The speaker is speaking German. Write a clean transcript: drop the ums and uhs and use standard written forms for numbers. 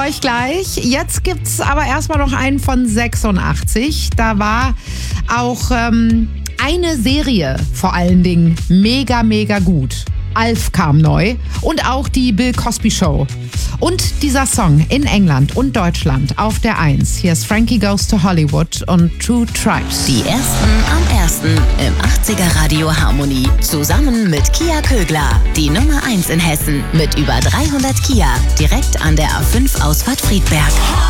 euch gleich. Jetzt gibt's aber erstmal noch einen von 86. Da war auch eine Serie vor allen Dingen mega, mega gut. Alf kam neu und auch die Bill Cosby Show. Und dieser Song in England und Deutschland auf der 1. Hier ist Frankie Goes to Hollywood und Two Tribes. Die Ersten am 1. im 80er Radio Harmonie. Zusammen mit Kia Kögler. Die Nummer 1 in Hessen mit über 300 Kia. Direkt an der A5 Ausfahrt Friedberg.